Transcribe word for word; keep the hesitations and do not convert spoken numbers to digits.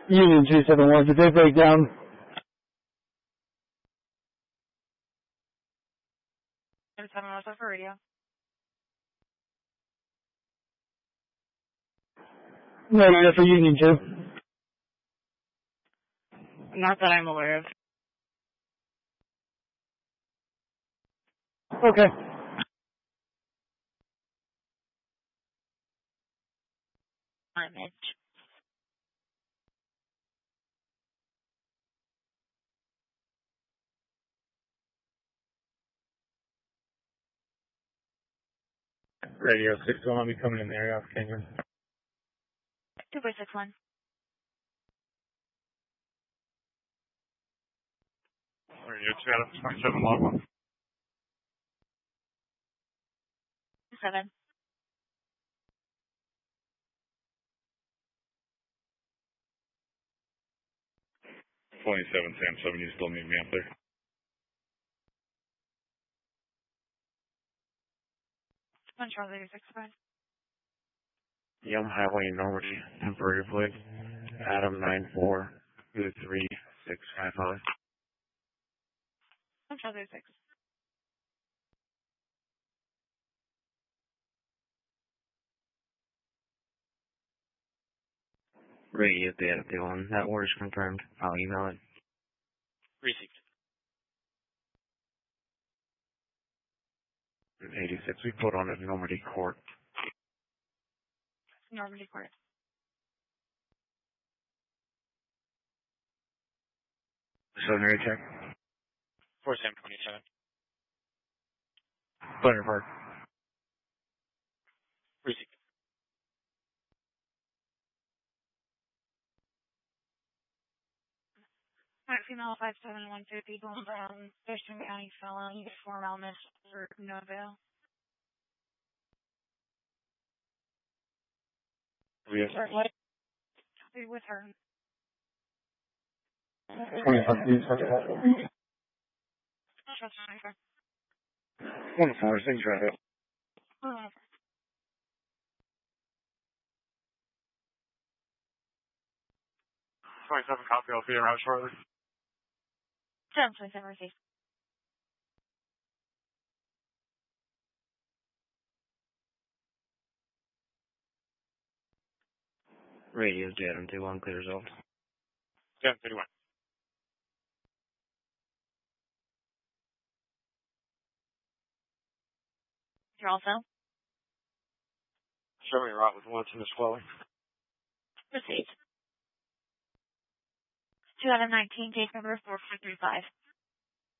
Union two seven one, did they break down? seven seven one for radio. Radio for Union two. Not that I'm aware of. Okay. I'm Mitch. Radio six one, I'll be coming in the area off Kenyon. two four six one. Radio two out of twenty-seven log one. seven. twenty-seven Sam seven, you still need me up there? one Charlie six five. Yum Highway Normandy, temporary flight. Adam nine four two three six five five. one Charlie six. Radio data one, that order's confirmed. I'll email it. Received. eighty-six, we put on at Normandy Court. Normandy Court. Preliminary check. four Sam twenty-seven. Thunder Park. Received. Alright, female five seven one two people from Thurston County felon, form elements for no avail. We have What? Be with her. one four, things right up. twenty-seven copy, I'll be around shortly. seven twenty-seven received. Radio Adam two one, clear result. seven thirty-one. You're also? Show me right with once in the swelling. Received. two out of nineteen, case number four four three five.